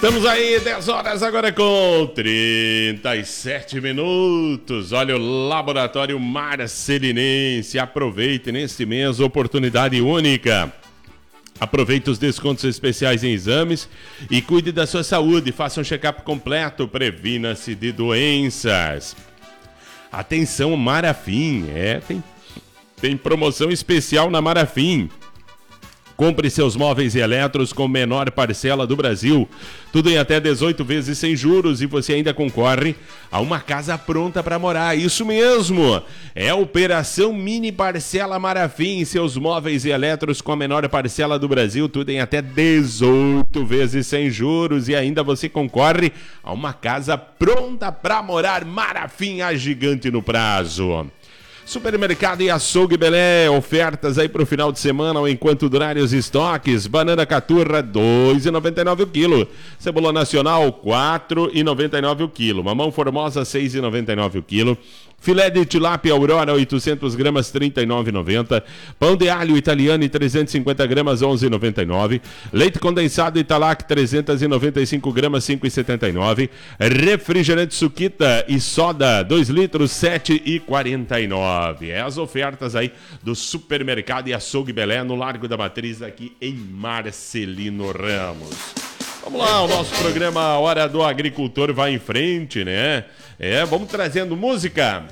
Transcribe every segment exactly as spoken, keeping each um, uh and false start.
Estamos aí, dez horas agora com trinta e sete minutos. Olha o Laboratório Marcelinense. Aproveite neste mês, oportunidade única. Aproveite os descontos especiais em exames e cuide da sua saúde. Faça um check-up completo, previna-se de doenças. Atenção, Marafim. É, tem, tem promoção especial na Marafim. Compre seus móveis e eletros com menor parcela do Brasil. Tudo em até dezoito vezes sem juros e você ainda concorre a uma casa pronta para morar. Isso mesmo! É a Operação Mini Parcela Marafim. Seus móveis e eletros com a menor parcela do Brasil. Tudo em até dezoito vezes sem juros e ainda você concorre a uma casa pronta para morar. Marafim, a gigante no prazo. Supermercado e Açougue Belé, ofertas aí para o final de semana ou enquanto durarem os estoques. Banana caturra, dois reais e noventa e nove centavos o quilo. Cebola nacional, quatro reais e noventa e nove centavos o quilo. Mamão formosa, seis reais e noventa e nove centavos o quilo. Filé de tilápia Aurora, oitocentas gramas, trinta e nove reais e noventa centavos. Pão de alho italiano, trezentas e cinquenta gramas, onze reais e noventa e nove centavos. Leite condensado Italac, trezentas e noventa e cinco gramas, cinco reais e setenta e nove centavos. Refrigerante Suquita e soda, dois litros, sete reais e quarenta e nove centavos. É as ofertas aí do Supermercado e Açougue Belé no Largo da Matriz aqui em Marcelino Ramos. Vamos lá, o nosso programa Hora do Agricultor vai em frente, né? É, vamos trazendo música.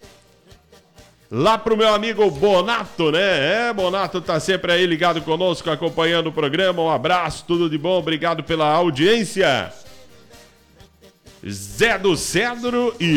Lá pro meu amigo Bonato, né? É, Bonato tá sempre aí ligado conosco, acompanhando o programa. Um abraço, tudo de bom, obrigado pela audiência. Zé do Cedro e